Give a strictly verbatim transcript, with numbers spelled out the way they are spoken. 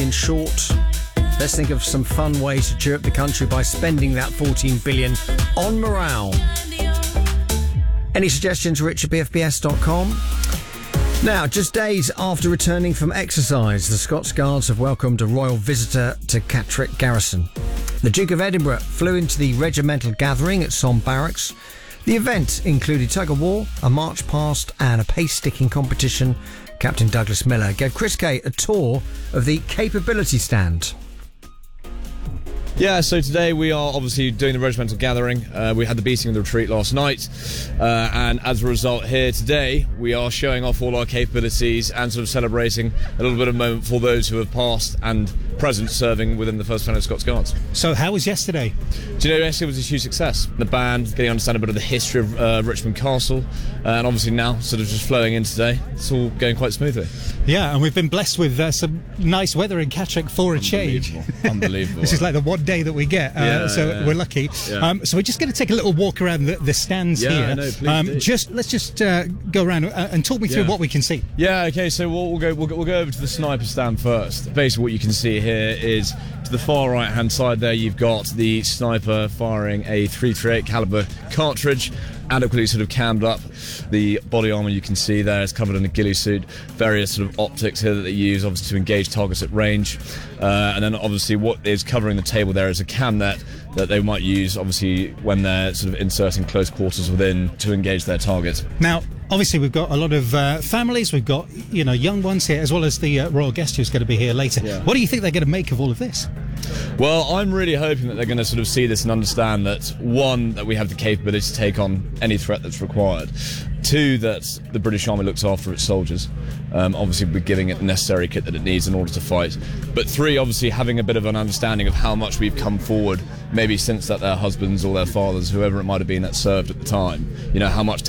billion short. Let's think of some fun ways to cheer up the country by spending that fourteen billion on morale. Any suggestions, rich at b f b s dot com. Now, just days after returning from exercise, the Scots Guards have welcomed a royal visitor to Catterick Garrison. The Duke of Edinburgh flew into the regimental gathering at Somme Barracks. The event included tug-of-war, a march past and a pace-sticking competition. Captain Douglas Miller gave Chris Kay a tour of the capability stand. Yeah, so today we are obviously doing the regimental gathering. Uh, we had the beating of the retreat last night, uh, and as a result here today we are showing off all our capabilities and sort of celebrating a little bit of moment for those who have passed and present serving within the first Battalion of Scots Guards. So how was yesterday? Do you know, yesterday was a huge success. The band, getting to understand a bit of the history of uh, Richmond Castle, uh, and obviously now sort of just flowing in today. It's all going quite smoothly. Yeah, and we've been blessed with uh, some nice weather in Catterick for a change. Unbelievable. This is like the one day that we get, uh, yeah, so yeah. we're lucky. Yeah. Um, so we're just going to take a little walk around the, the stands yeah, here. No, please um, do. Just let's just uh, go around uh, and talk me through Yeah. what we can see. Yeah, okay, so we'll, we'll go we'll, go- we'll go over to the sniper stand first. Basically what you can see here is to the far right hand side there you've got the sniper firing a three thirty-eight caliber cartridge, adequately sort of cammed up. The body armour you can see there is covered in a ghillie suit. Various sort of optics here that they use obviously to engage targets at range, uh, and then obviously what is covering the table there is a cam net that they might use obviously when they're sort of inserting close quarters within to engage their target. Now, obviously, we've got a lot of uh, families. We've got you know young ones here, as well as the uh, royal guest who's going to be here later. Yeah. What do you think they're going to make of all of this? Well, I'm really hoping that they're going to sort of see this and understand that, one, that we have the capability to take on any threat that's required. Two, that the British Army looks after its soldiers. Um, obviously, we're giving it the necessary kit that it needs in order to fight. But three, obviously, having a bit of an understanding of how much we've come forward, maybe since that their husbands or their fathers, whoever it might have been that served at the time, you know, how much